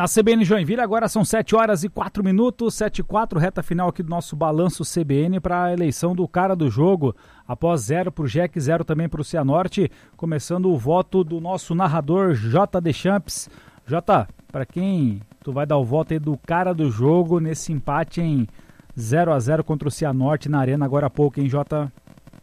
Na CBN Joinville agora são 7 horas e 4 minutos, 7h04, reta final aqui do nosso balanço CBN para a eleição do cara do jogo. Após 0 para o Jack, 0 também para o Cianorte, começando o voto do nosso narrador J. Deschamps. J, para quem tu vai dar o voto aí do cara do jogo nesse empate em 0-0 contra o Cianorte na Arena agora há pouco, hein, J?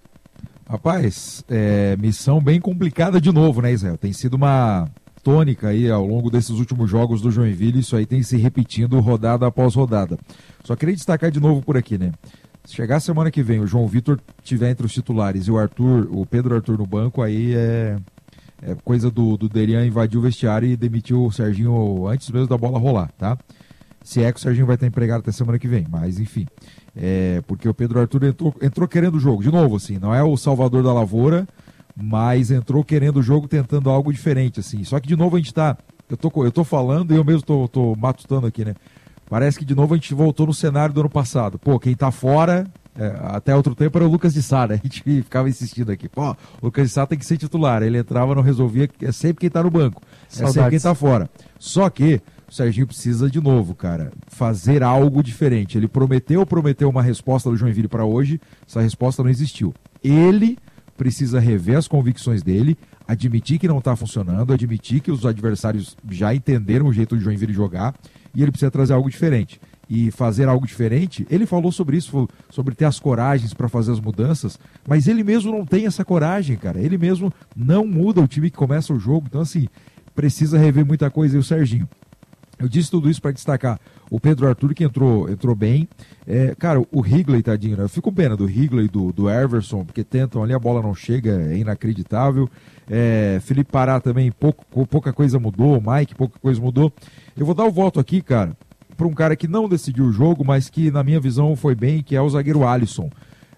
Rapaz, missão bem complicada de novo, né, Israel? Tem sido uma tônica aí ao longo desses últimos jogos do Joinville, isso aí tem se repetindo rodada após rodada. Só queria destacar de novo por aqui, né? Se chegar a semana que vem o João Vitor tiver entre os titulares e o Pedro Arthur no banco, aí é coisa do Derian invadir o vestiário e demitir o Serginho antes mesmo da bola rolar, tá? Se é que o Serginho vai estar empregado até semana que vem, mas enfim. Porque o Pedro Arthur entrou querendo o jogo, de novo, assim, não é o salvador da lavoura, mas entrou querendo o jogo, tentando algo diferente, assim. Só que de novo a gente tá, eu tô falando e eu mesmo tô matutando aqui, né? Parece que de novo a gente voltou no cenário do ano passado. Pô, quem tá fora, até outro tempo era o Lucas de Sá, né? A gente ficava insistindo aqui. Pô, o Lucas de Sá tem que ser titular. Ele entrava, não resolvia, é sempre quem tá no banco. Saudades. É sempre quem tá fora. Só que o Serginho precisa de novo, cara, fazer algo diferente. Ele prometeu uma resposta do Joinville para hoje, essa resposta não existiu. Ele precisa rever as convicções dele, admitir que não está funcionando, admitir que os adversários já entenderam o jeito de Joinville jogar e ele precisa trazer algo diferente. E fazer algo diferente, ele falou sobre isso, sobre ter as coragens para fazer as mudanças, mas ele mesmo não tem essa coragem, cara. Ele mesmo não muda o time que começa o jogo, então assim, precisa rever muita coisa. E o Serginho, eu disse tudo isso para destacar o Pedro Arthur, que entrou bem. Cara, o Higley, tadinho, né? Eu fico com pena do Higley, do Everson, porque tentam ali, a bola não chega, é inacreditável. Felipe Pará também, pouca coisa mudou. O Mike, pouca coisa mudou. Eu vou dar o voto aqui, cara, para um cara que não decidiu o jogo, mas que na minha visão foi bem, que é o zagueiro Alisson.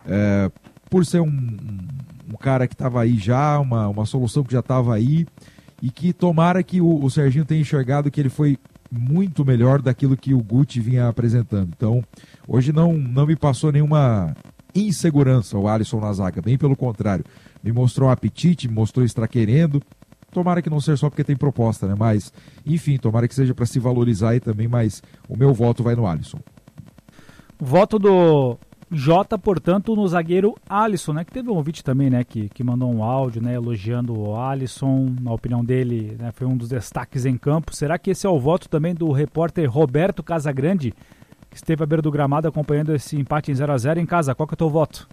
Por ser um cara que estava aí já, uma solução que já estava aí, e que tomara que o Serginho tenha enxergado que ele foi muito melhor daquilo que o Guti vinha apresentando. Então, hoje não me passou nenhuma insegurança o Alisson na zaga, bem pelo contrário. Me mostrou um apetite, me mostrou estar querendo. Tomara que não seja só porque tem proposta, né? Mas, enfim, tomara que seja para se valorizar aí também, mas o meu voto vai no Alisson. Voto do Jota, portanto, no zagueiro Alisson, né? Que teve um ouvinte também, né? Que mandou um áudio, né? Elogiando o Alisson. Na opinião dele, né, foi um dos destaques em campo. Será que esse é o voto também do repórter Roberto Casagrande, que esteve à beira do gramado acompanhando esse empate em 0-0 em casa? Qual que é o teu voto?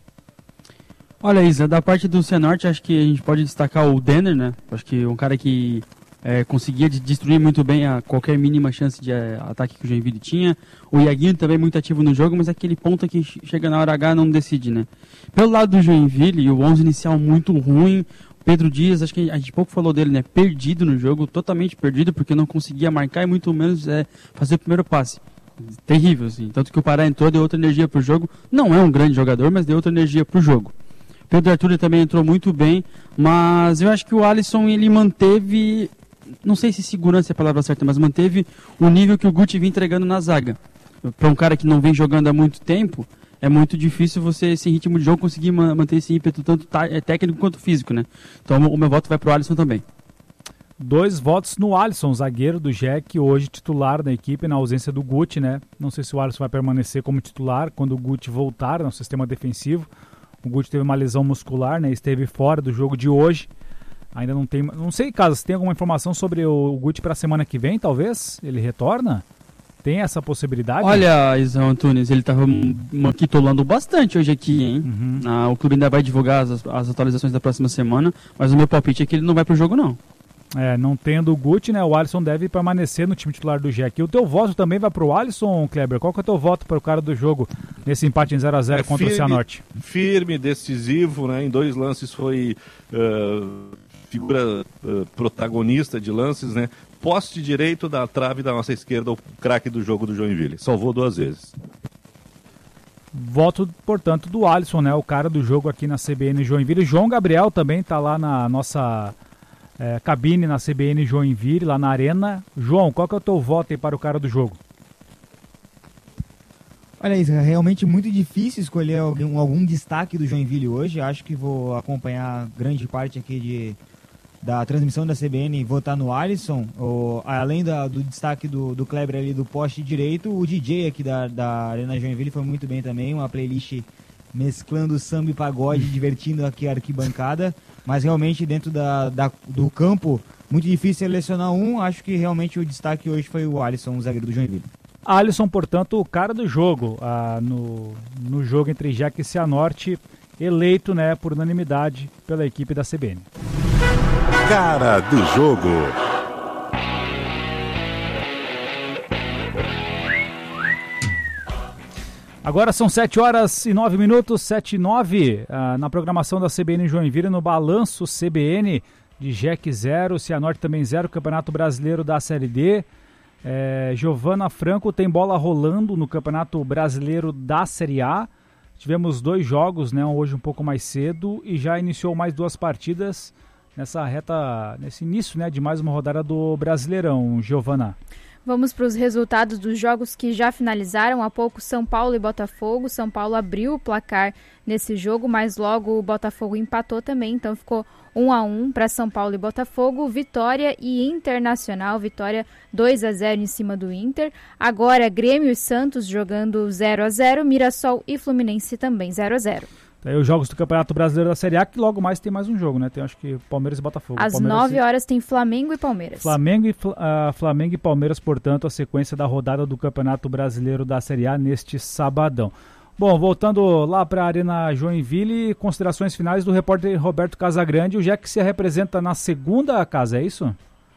Olha, Isa, da parte do Cianorte, acho que a gente pode destacar o Denner, né? Acho que um cara que conseguia destruir muito bem a qualquer mínima chance de ataque que o Joinville tinha. O Iaguinho também muito ativo no jogo, mas é aquele ponto que chega na hora H não decide, né? Pelo lado do Joinville, o 11 inicial muito ruim. Pedro Dias, acho que a gente pouco falou dele, né? Perdido no jogo, totalmente perdido, porque não conseguia marcar e muito menos fazer o primeiro passe. Terrível, assim. Tanto que o Pará entrou, deu outra energia pro jogo. Não é um grande jogador, mas deu outra energia pro jogo. Pedro Arthur também entrou muito bem, mas eu acho que o Alisson, ele manteve, não sei se segurança é a palavra certa, mas manteve o nível que o Guti vinha entregando na zaga. Para um cara que não vem jogando há muito tempo, é muito difícil você, sem ritmo de jogo, conseguir manter esse ímpeto tanto técnico quanto físico, né? Então o meu voto vai pro Alisson também. 2 votos no Alisson, zagueiro do Jack, hoje titular da equipe, na ausência do Guti, né? Não sei se o Alisson vai permanecer como titular quando o Guti voltar no sistema defensivo. O Guti teve uma lesão muscular, né? Esteve fora do jogo de hoje. Ainda não tem... Não sei, Casas, tem alguma informação sobre o Guti para a semana que vem, talvez? Ele retorna? Tem essa possibilidade? Olha, Isão Antunes, ele estava maquitolando bastante hoje aqui, hein? Uhum. O clube ainda vai divulgar as atualizações da próxima semana, mas o meu palpite é que ele não vai pro jogo, não. Não tendo o Guti, né? O Alisson deve permanecer no time titular do Jack. E o teu voto também vai pro Alisson, Kleber? Qual que é o teu voto para o cara do jogo nesse empate em 0-0 contra o Cianorte? Firme, decisivo, né? Em 2 lances foi figura protagonista de lances, né? Poste direito da trave da nossa esquerda, o craque do jogo do Joinville. Salvou 2 vezes. Voto, portanto, do Alisson, né? O cara do jogo aqui na CBN Joinville. João Gabriel também tá lá na nossa... cabine na CBN Joinville, lá na Arena. João, qual que é o teu voto aí para o cara do jogo? Olha isso, é realmente muito difícil escolher algum destaque do Joinville hoje. Acho que vou acompanhar grande parte aqui da transmissão da CBN votar no Alisson, além do destaque do Kleber ali do poste direito, o DJ aqui da Arena Joinville foi muito bem também, uma playlist mesclando samba e pagode, divertindo aqui a arquibancada, mas realmente dentro do campo, muito difícil selecionar um, acho que realmente o destaque hoje foi o Alisson, o zagueiro do Joinville. Alisson, portanto, o cara do jogo, no jogo entre Jack e Cianorte, eleito, né, por unanimidade pela equipe da CBN. Cara do jogo. Agora são 7h09, 7h09, na programação da CBN Joinville, no balanço CBN de Jack 0, Cianorte também 0, Campeonato Brasileiro da Série D. Giovana Franco tem bola rolando no Campeonato Brasileiro da Série A. Tivemos 2 jogos, né, hoje um pouco mais cedo, e já iniciou mais 2 partidas nesse início, né, de mais uma rodada do Brasileirão. Giovana. Vamos para os resultados dos jogos que já finalizaram. Há pouco, São Paulo e Botafogo. São Paulo abriu o placar nesse jogo, mas logo o Botafogo empatou também, então ficou 1-1 para São Paulo e Botafogo. Vitória e Internacional, vitória 2-0 em cima do Inter. Agora Grêmio e Santos jogando 0-0, Mirassol e Fluminense também 0-0. Aí os jogos do Campeonato Brasileiro da Série A, que logo mais tem mais um jogo, né? Tem acho que Palmeiras e Botafogo. Às 9 horas tem Flamengo e Palmeiras. Flamengo e Palmeiras, portanto, a sequência da rodada do Campeonato Brasileiro da Série A neste sabadão. Bom, voltando lá para a Arena Joinville, considerações finais do repórter Roberto Casagrande. O Jack se representa na segunda casa, é isso?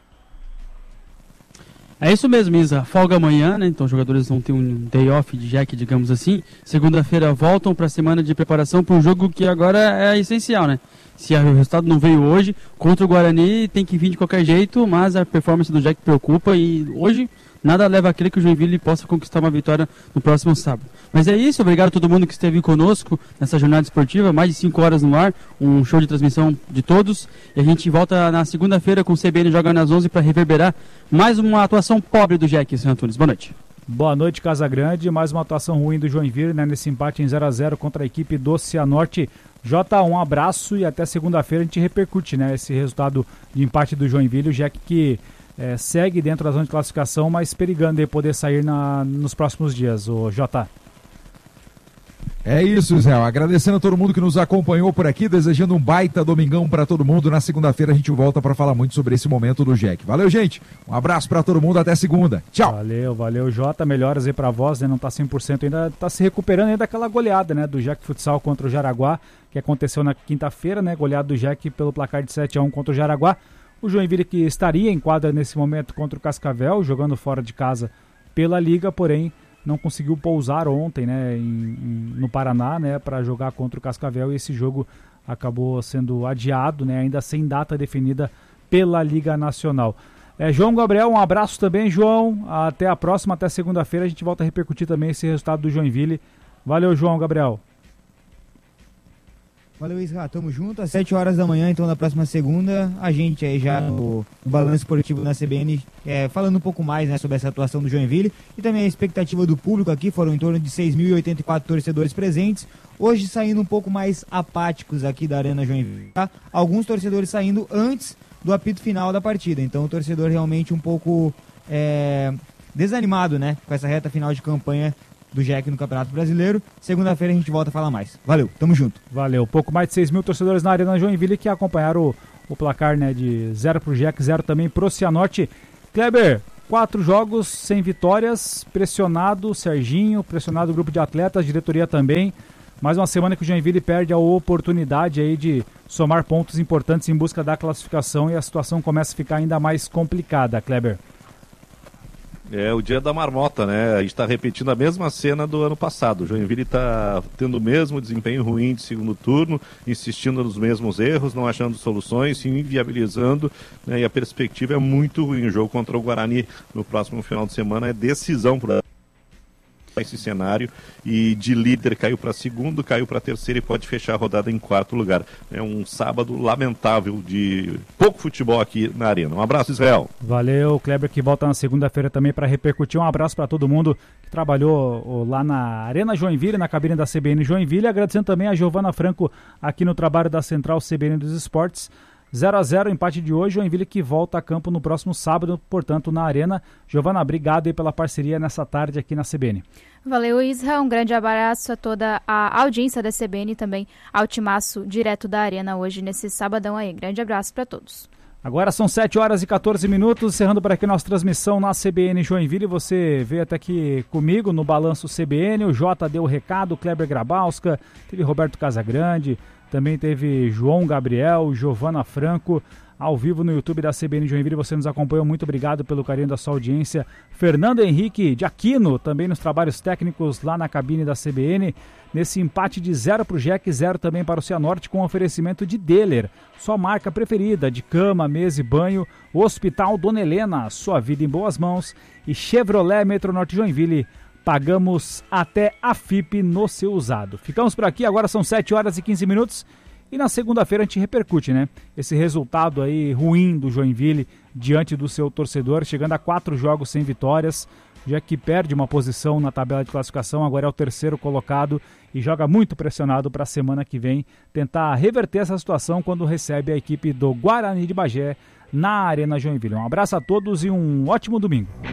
É isso mesmo, Isa. Folga amanhã, né? Então os jogadores vão ter um day off de Jack, digamos assim. Segunda-feira voltam para a semana de preparação para um jogo que agora é essencial, né? Se o resultado não veio hoje, contra o Guarani tem que vir de qualquer jeito, mas a performance do Jack preocupa e hoje nada leva a crer que o Joinville possa conquistar uma vitória no próximo sábado. Mas é isso, obrigado a todo mundo que esteve conosco nessa jornada esportiva, mais de 5 horas no ar, um show de transmissão de todos. E a gente volta na segunda-feira com o CBN Joga nas 11 para reverberar mais uma atuação pobre do Jack, Sr. Antunes. Boa noite. Boa noite, Casagrande. Mais uma atuação ruim do Joinville, né, nesse empate em 0-0 contra a equipe do Cianorte. Jota, um abraço e até segunda-feira a gente repercute, né, esse resultado de empate do Joinville. O Jack que segue dentro da zona de classificação, mas perigando de poder sair nos próximos dias, o Jota. É isso, Zé. Agradecendo a todo mundo que nos acompanhou por aqui, desejando um baita domingão para todo mundo. Na segunda-feira a gente volta para falar muito sobre esse momento do Jack. Valeu, gente. Um abraço para todo mundo. Até segunda. Tchau. Valeu, Jota. Melhoras aí para a voz, né? Não tá 100% ainda, tá se recuperando ainda daquela goleada, né? Do Jack Futsal contra o Jaraguá, que aconteceu na quinta-feira, né? Goleada do Jack pelo placar de 7-1 contra o Jaraguá. O Joinville que estaria em quadra nesse momento contra o Cascavel, jogando fora de casa pela Liga, porém não conseguiu pousar ontem, né, no Paraná, né, para jogar contra o Cascavel, e esse jogo acabou sendo adiado, né, ainda sem data definida pela Liga Nacional. João Gabriel, um abraço também, João. Até a próxima, até segunda-feira. A gente volta a repercutir também esse resultado do Joinville. Valeu, João Gabriel. Valeu, Isra. Tamo junto. Às 7 horas da manhã, então, na próxima segunda, a gente aí já no Balanço Esportivo na CBN, falando um pouco mais, né, sobre essa atuação do Joinville e também a expectativa do público aqui. Foram em torno de 6.084 torcedores presentes. Hoje saindo um pouco mais apáticos aqui da Arena Joinville, tá? Alguns torcedores saindo antes do apito final da partida. Então o torcedor realmente um pouco desanimado, né, com essa reta final de campanha do Jack no Campeonato Brasileiro. Segunda-feira a gente volta a falar mais. Valeu, tamo junto. Valeu. Pouco mais de 6.000 torcedores na Arena Joinville que acompanharam o placar, né, de 0 pro Jack, 0 também pro Cianorte. Kleber, 4 jogos sem vitórias, pressionado Serginho, pressionado o grupo de atletas, diretoria também. Mais uma semana que o Joinville perde a oportunidade aí de somar pontos importantes em busca da classificação e a situação começa a ficar ainda mais complicada, Kleber. É o dia da marmota, né? A gente está repetindo a mesma cena do ano passado. O Joinville está tendo o mesmo desempenho ruim de segundo turno, insistindo nos mesmos erros, não achando soluções, se inviabilizando, né? E a perspectiva é muito ruim. O jogo contra o Guarani no próximo final de semana é decisão para esse cenário, e de líder caiu para segundo, caiu para terceiro e pode fechar a rodada em quarto lugar. É um sábado lamentável de pouco futebol aqui na Arena. Um abraço, Israel. Valeu, Kleber, que volta na segunda-feira também para repercutir. Um abraço para todo mundo que trabalhou lá na Arena Joinville, na cabine da CBN Joinville. Agradecendo também a Giovana Franco aqui no trabalho da Central CBN dos Esportes. 0-0, empate de hoje, Joinville que volta a campo no próximo sábado, portanto, na Arena. Giovana, obrigado aí pela parceria nessa tarde aqui na CBN. Valeu, Isra. Um grande abraço a toda a audiência da CBN e também ao timaço direto da Arena hoje, nesse sabadão aí. Grande abraço para todos. Agora são 7 horas e 14 minutos, encerrando por aqui nossa transmissão na CBN Joinville. Você veio até aqui comigo no Balanço CBN, o Jota deu o recado, Kleber Grabowska, teve Roberto Casagrande, também teve João Gabriel, Giovana Franco, ao vivo no YouTube da CBN Joinville. Você nos acompanhou, muito obrigado pelo carinho da sua audiência. Fernando Henrique de Aquino, também nos trabalhos técnicos lá na cabine da CBN. Nesse empate de 0 para o Jack, 0 também para o Cianorte, com oferecimento de Deller, sua marca preferida de cama, mesa e banho, Hospital Dona Helena, sua vida em boas mãos, e Chevrolet Metronorte Joinville, pagamos até a FIP no seu usado. Ficamos por aqui, agora são 7 horas e 15 minutos. E na segunda-feira a gente repercute, né? Esse resultado aí ruim do Joinville diante do seu torcedor, chegando a 4 jogos sem vitórias, já que perde uma posição na tabela de classificação, agora é o terceiro colocado e joga muito pressionado para a semana que vem tentar reverter essa situação quando recebe a equipe do Guarani de Bagé na Arena Joinville. Um abraço a todos e um ótimo domingo.